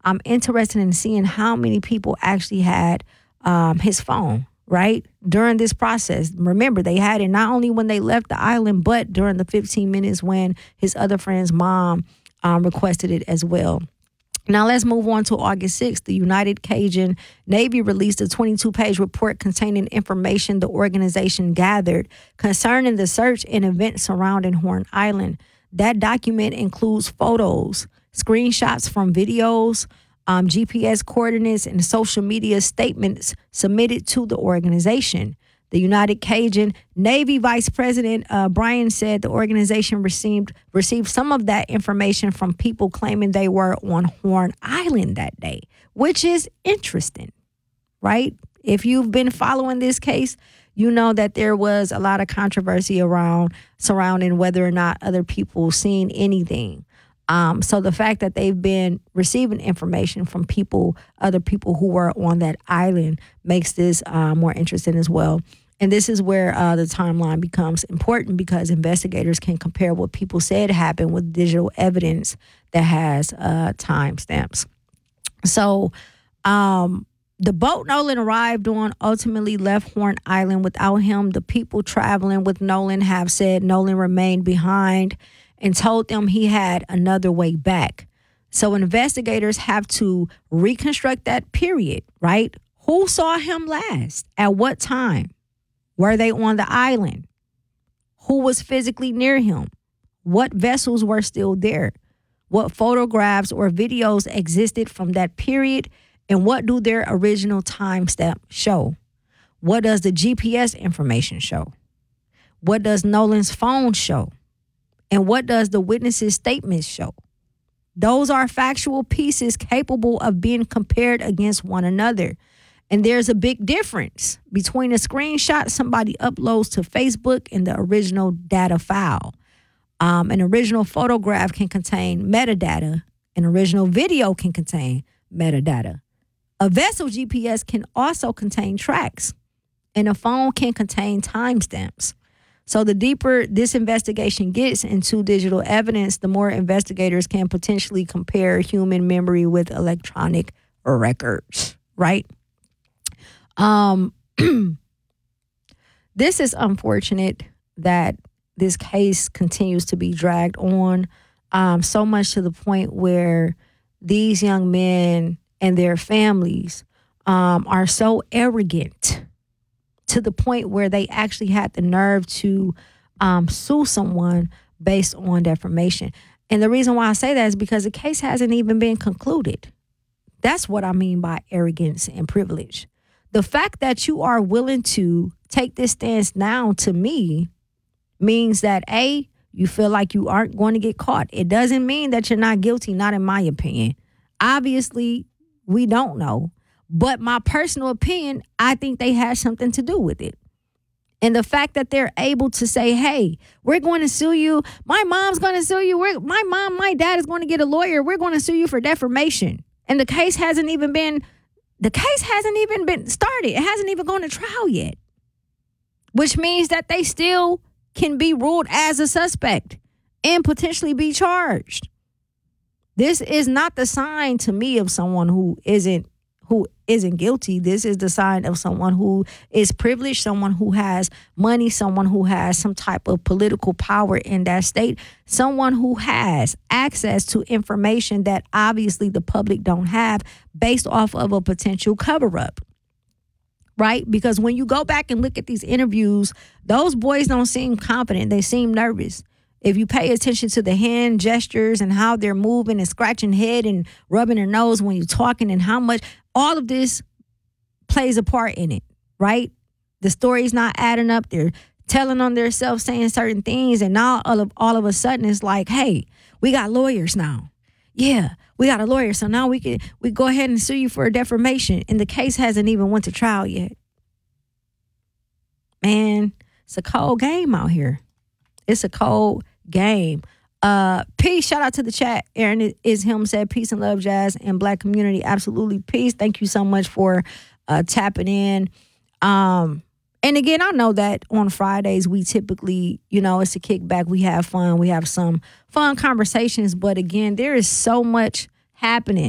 I'm interested in seeing how many people actually had his phone, right, during this process. Remember, they had it not only when they left the island, but during the 15 minutes when his other friend's mom requested it as well. Now let's move on to August 6th. The United Cajun Navy released a 22-page report containing information the organization gathered concerning the search and events surrounding Horn Island. That document includes photos, screenshots from videos, GPS coordinates, and social media statements submitted to the organization. The United Cajun Navy Vice President Brian said the organization received some of that information from people claiming they were on Horn Island that day, which is interesting, right? If you've been following this case, you know that there was a lot of controversy surrounding whether or not other people seen anything. So the fact that they've been receiving information from other people who were on that island makes this more interesting as well. And this is where the timeline becomes important because investigators can compare what people said happened with digital evidence that has timestamps. So the boat Nolan arrived on ultimately left Horn Island without him. The people traveling with Nolan have said Nolan remained behind and told them he had another way back. So investigators have to reconstruct that period, right? Who saw him last? At what time? Were they on the island? Who was physically near him? What vessels were still there? What photographs or videos existed from that period? And what do their original timestamp show? What does the GPS information show? What does Nolan's phone show? And what does the witness's statements show? Those are factual pieces capable of being compared against one another. And there's a big difference between a screenshot somebody uploads to Facebook and the original data file. An original photograph can contain metadata. An original video can contain metadata. A vessel GPS can also contain tracks. And a phone can contain timestamps. So the deeper this investigation gets into digital evidence, the more investigators can potentially compare human memory with electronic records, right? This is unfortunate that this case continues to be dragged on, so much to the point where these young men and their families are so arrogant to the point where they actually had the nerve to sue someone based on defamation. And the reason why I say that is because the case hasn't even been concluded. That's what I mean by arrogance and privilege. The fact that you are willing to take this stance now, to me, means that A, you feel like you aren't going to get caught. It doesn't mean that you're not guilty, not in my opinion. Obviously, we don't know. But my personal opinion, I think they had something to do with it. And the fact that they're able to say, hey, we're going to sue you. My mom's going to sue you. My dad is going to get a lawyer. We're going to sue you for defamation. And the case hasn't even been started. It hasn't even gone to trial yet, which means that they still can be ruled as a suspect and potentially be charged. This is not the sign to me of someone who isn't guilty. This is the sign of someone who is privileged, someone who has money, someone who has some type of political power in that state, someone who has access to information that obviously the public don't have based off of a potential cover-up. Right? Because when you go back and look at these interviews, those boys don't seem confident. They seem nervous. If you pay attention to the hand gestures and how they're moving and scratching head and rubbing their nose when you're talking and how much, all of this plays a part in it, right? The story's not adding up. They're telling on themselves, saying certain things, and now all of a sudden it's like, hey, we got lawyers now. Yeah, we got a lawyer, so now we go ahead and sue you for defamation, and the case hasn't even went to trial yet. Man, it's a cold game out here. It's a cold game. Peace. Shout out to the chat. Aaron is him said peace and love, Jazz and Black community. Absolutely peace. Thank you so much for tapping in. And again, I know that on Fridays we typically, it's a kickback. We have fun. We have some fun conversations. But again, there is so much happening